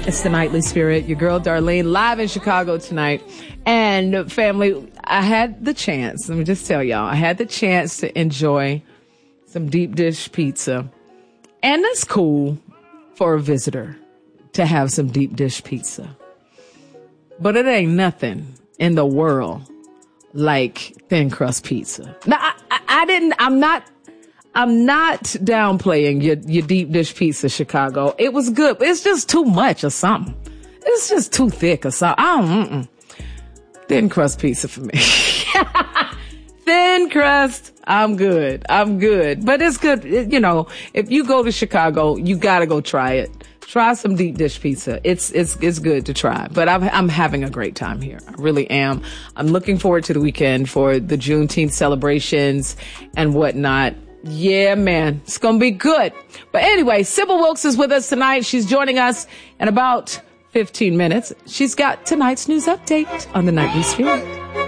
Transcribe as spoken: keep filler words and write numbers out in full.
It's the Nightly Spirit, your girl Darlene, live in Chicago tonight. And family, I had the chance, let me just tell y'all, I had the chance to enjoy some deep dish pizza. And that's cool for a visitor to have some deep dish pizza. But it ain't nothing in the world like thin crust pizza. Now, I, I, I didn't, I'm not, I'm not downplaying your, your deep dish pizza, Chicago. It was good, but it's just too much or something. It's just too thick or something. I don't, mm-mm. Thin crust pizza for me. Thin crust, I'm good. I'm good. But it's good. It, you know, if you go to Chicago, you gotta go try it. Try some deep dish pizza. It's, it's, it's good to try. But I'm, I'm having a great time here. I really am. I'm looking forward to the weekend for the Juneteenth celebrations and whatnot. Yeah, man, it's going to be good. But anyway, Sybil Wilkes is with us tonight. She's joining us in about fifteen minutes. She's got tonight's news update on the Nightly Spirit.